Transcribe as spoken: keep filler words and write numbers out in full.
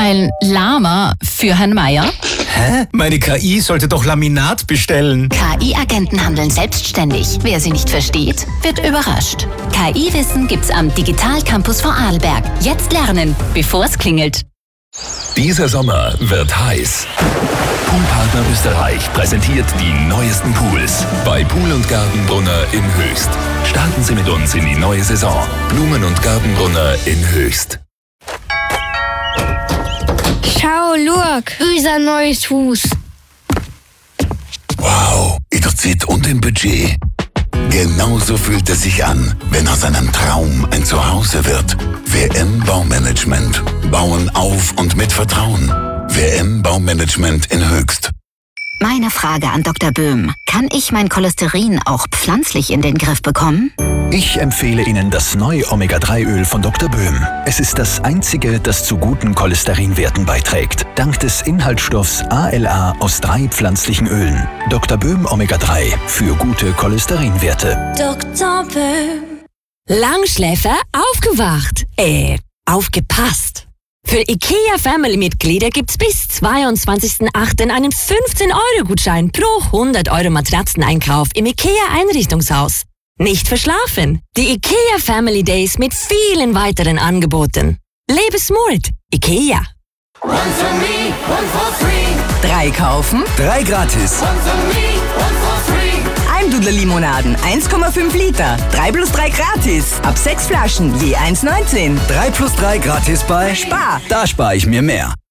Ein Lama für Herrn Meier? Hä? Meine K I sollte doch Laminat bestellen. K I-Agenten handeln selbstständig. Wer sie nicht versteht, wird überrascht. K I-Wissen gibt's am Digital Campus Vorarlberg. Jetzt lernen, bevor es klingelt. Dieser Sommer wird heiß. Poolpartner Österreich präsentiert die neuesten Pools bei Pool und Gartenbrunner in Höchst. Starten Sie mit uns in die neue Saison. Blumen- und Gartenbrunner in Höchst. Schau, schau, unser neues Haus. Wow, in der Zeit und im Budget. Genauso fühlt es sich an, wenn aus einem Traum ein Zuhause wird. W M Baumanagement. Bauen auf und mit Vertrauen. W M Baumanagement in Höchst. Meine Frage an Doktor Böhm. Kann ich mein Cholesterin auch pflanzlich in den Griff bekommen? Ich empfehle Ihnen das neue Omega drei Öl von Doktor Böhm. Es ist das einzige, das zu guten Cholesterinwerten beiträgt. Dank des Inhaltsstoffs A L A aus drei pflanzlichen Ölen. Doktor Böhm Omega drei für gute Cholesterinwerte. Doktor Böhm. Langschläfer aufgewacht. Äh, aufgepasst. Für IKEA Family-Mitglieder gibt's bis zweiundzwanzigsten achten einen fünfzehn Euro Gutschein pro hundert Euro Matratzeneinkauf im IKEA Einrichtungshaus. Nicht verschlafen. Die IKEA Family Days mit vielen weiteren Angeboten. Lebe smart. IKEA. One for me, one for free. Drei kaufen, Drei gratis. One for me, one for free. ein Dudler Limonaden, eins Komma fünf Liter. Drei plus drei gratis. Ab sechs Flaschen, je eins neunzehn. Drei plus drei gratis bei Spar. Da spare ich mir mehr.